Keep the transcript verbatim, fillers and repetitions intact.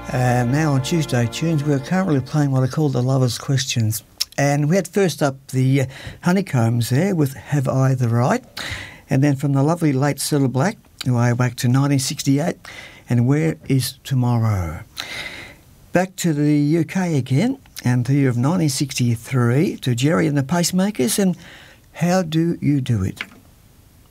Uh, now on Tuesday Tunes, we're currently playing what are called the Lover's Questions. And we had first up the uh, Honeycombs there with Have I the Right? And then from the lovely late Cilla Black, way back to nineteen sixty-eight, and Where is Tomorrow? Back to the U K again, and the year of nineteen sixty-three, to Jerry and the Pacemakers, and How Do You Do It?